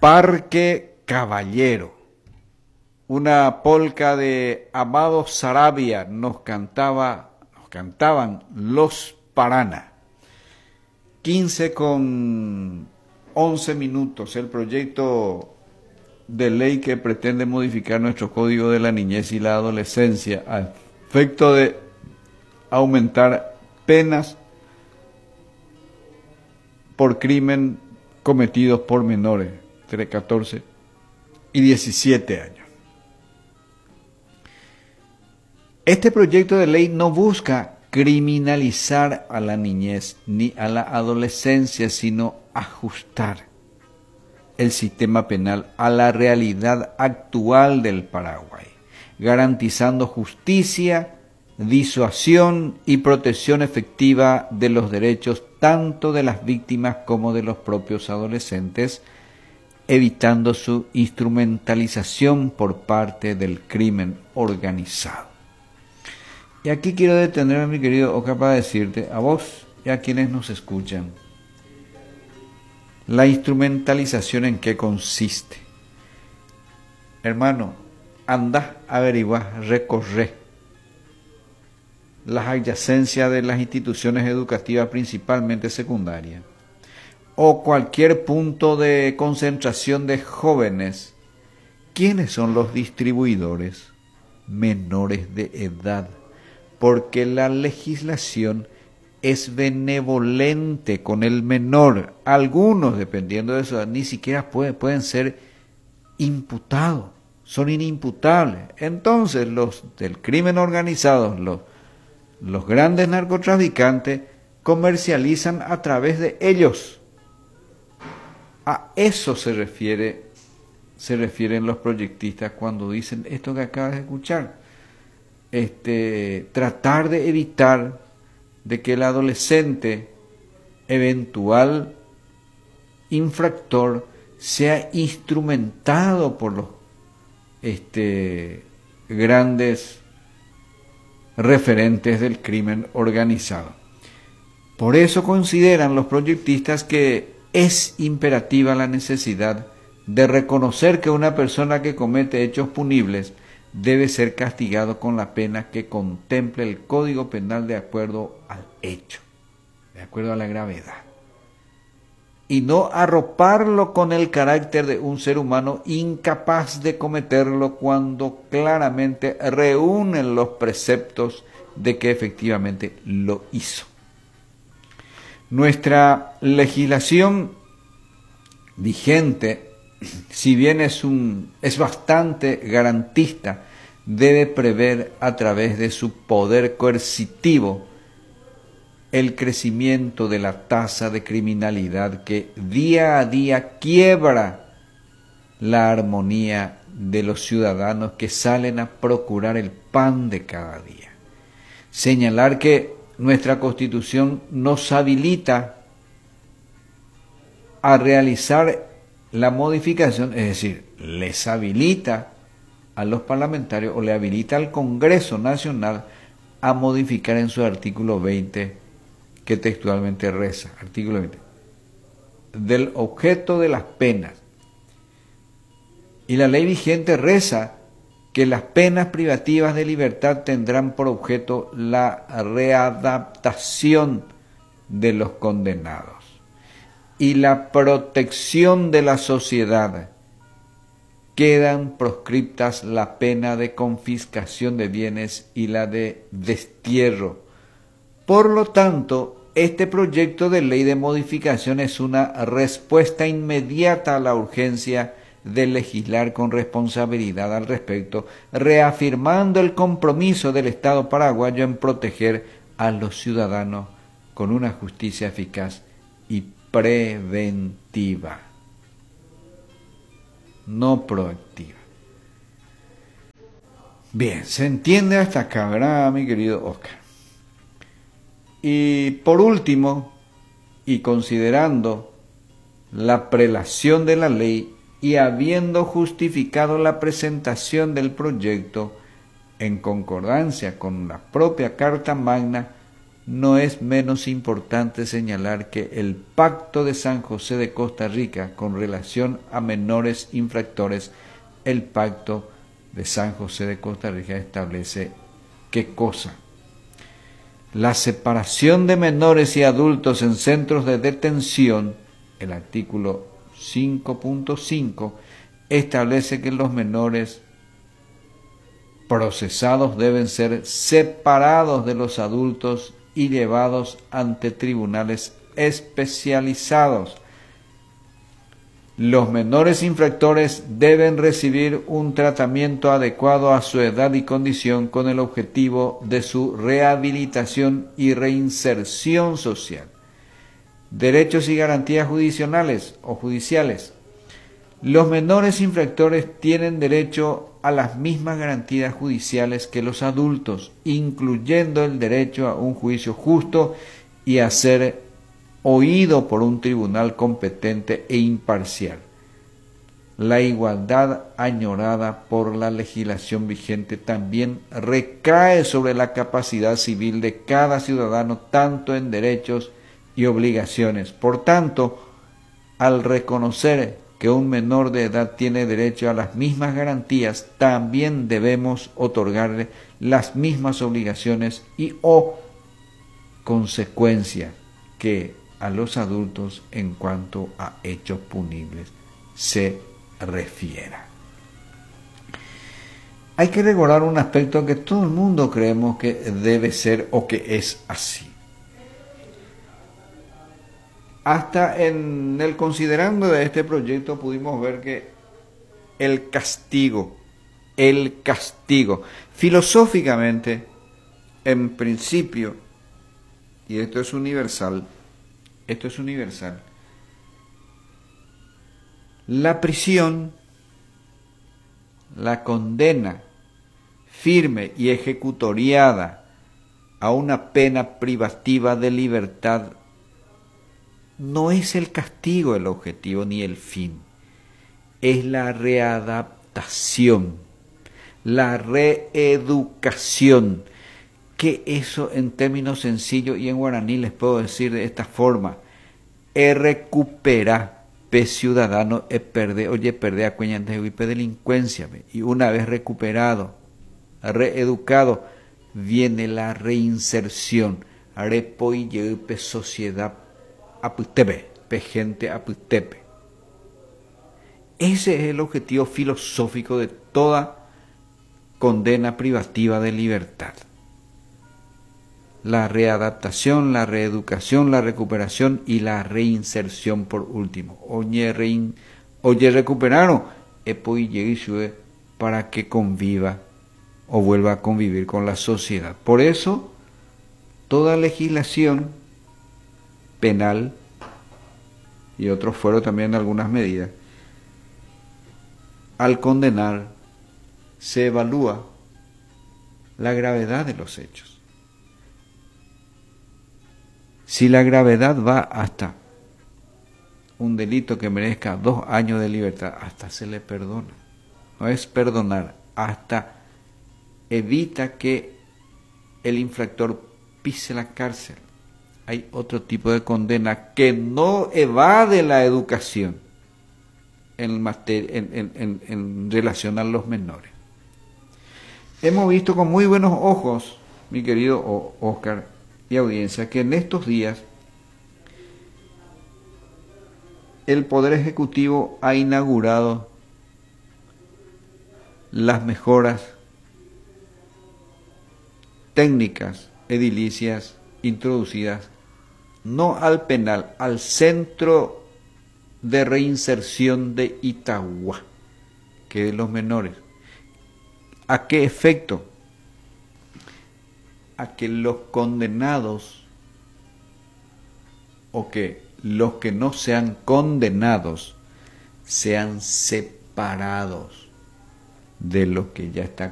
Parque Caballero, una polca de Amado Sarabia nos cantaban Los Paraná. 15:11 el proyecto de ley que pretende modificar nuestro Código de la Niñez y la Adolescencia a efecto de aumentar penas por crimen cometidos por menores entre 14 y 17 años. Este proyecto de ley no busca criminalizar a la niñez ni a la adolescencia, sino ajustar el sistema penal a la realidad actual del Paraguay, garantizando justicia, disuasión y protección efectiva de los derechos tanto de las víctimas como de los propios adolescentes, evitando su instrumentalización por parte del crimen organizado. Y aquí quiero detenerme, mi querido Oscar, para decirte a vos y a quienes nos escuchan, la instrumentalización en qué consiste. Hermano, anda, averigua, recorre las adyacencias de las instituciones educativas, principalmente secundarias, o cualquier punto de concentración de jóvenes. ¿Quiénes son los distribuidores? Menores de edad, porque la legislación es benevolente con el menor. Algunos, dependiendo de eso, ni siquiera pueden ser imputados, son inimputables. Entonces, los del crimen organizado, los grandes narcotraficantes, comercializan a través de ellos. A eso se refieren los proyectistas cuando dicen esto que acabas de escuchar. Tratar de evitar de que el adolescente, eventual infractor, sea instrumentado por los grandes referentes del crimen organizado. Por eso consideran los proyectistas que es imperativa la necesidad de reconocer que una persona que comete hechos punibles debe ser castigado con la pena que contemple el Código Penal de acuerdo al hecho, de acuerdo a la gravedad, y no arroparlo con el carácter de un ser humano incapaz de cometerlo cuando claramente reúnen los preceptos de que efectivamente lo hizo. Nuestra legislación vigente, si bien es bastante garantista, debe prever a través de su poder coercitivo el crecimiento de la tasa de criminalidad que día a día quiebra la armonía de los ciudadanos que salen a procurar el pan de cada día. Señalar que nuestra Constitución nos habilita a realizar la modificación, es decir, les habilita a los parlamentarios o le habilita al Congreso Nacional a modificar en su artículo 20, que textualmente reza, artículo 20, del objeto de las penas. Y la ley vigente reza que las penas privativas de libertad tendrán por objeto la readaptación de los condenados y la protección de la sociedad. Quedan proscriptas la pena de confiscación de bienes y la de destierro. Por lo tanto, este proyecto de ley de modificación es una respuesta inmediata a la urgencia de legislar con responsabilidad al respecto, reafirmando el compromiso del Estado paraguayo en proteger a los ciudadanos con una justicia eficaz y preventiva, no proactiva. Bien, se entiende hasta acá, ¿verdad, mi querido Oscar? Y por último, y considerando la prelación de la ley y habiendo justificado la presentación del proyecto en concordancia con la propia Carta Magna, no es menos importante señalar que el Pacto de San José de Costa Rica con relación a menores infractores, el Pacto de San José de Costa Rica establece ¿qué cosa? La separación de menores y adultos en centros de detención, el artículo 5.5, establece que los menores procesados deben ser separados de los adultos y llevados ante tribunales especializados. Los menores infractores deben recibir un tratamiento adecuado a su edad y condición con el objetivo de su rehabilitación y reinserción social. Derechos y garantías judicionales o judiciales. Los menores infractores tienen derecho a las mismas garantías judiciales que los adultos, incluyendo el derecho a un juicio justo y a ser oído por un tribunal competente e imparcial. La igualdad añorada por la legislación vigente también recae sobre la capacidad civil de cada ciudadano, tanto en derechos y obligaciones. Por tanto, al reconocer que un menor de edad tiene derecho a las mismas garantías, también debemos otorgarle las mismas obligaciones y o consecuencias que a los adultos en cuanto a hechos punibles se refiera. Hay que recordar un aspecto que todo el mundo creemos que debe ser o que es así. Hasta en el considerando de este proyecto pudimos ver que el castigo, filosóficamente, en principio, y esto es universal, la prisión, la condena firme y ejecutoriada a una pena privativa de libertad no es el castigo el objetivo ni el fin, es la readaptación, la reeducación, que eso en términos sencillos y en guaraní les puedo decir de esta forma: recuperar pe ciudadano perder a cuñantes de delincuencia, y una vez recuperado, reeducado, viene la reinserción, repoille pe sociedad aputepe, pe gente aputepe. Ese es el objetivo filosófico de toda condena privativa de libertad. La readaptación, la reeducación, la recuperación y la reinserción por último. Oye recuperaron, para que conviva o vuelva a convivir con la sociedad. Por eso, toda legislación penal, y otros fueron también algunas medidas, al condenar se evalúa la gravedad de los hechos. Si la gravedad va hasta un delito que merezca 2 años de libertad, hasta se le perdona. No es perdonar, hasta evita que el infractor pise la cárcel. Hay otro tipo de condena que no evade la educación en relación a los menores. Hemos visto con muy buenos ojos, mi querido Oscar y audiencia, que en estos días el Poder Ejecutivo ha inaugurado las mejoras técnicas edilicias introducidas no al penal, al Centro de Reinserción de Itagua, que es los menores. ¿A qué efecto? A que los condenados o que los que no sean condenados sean separados de los que ya están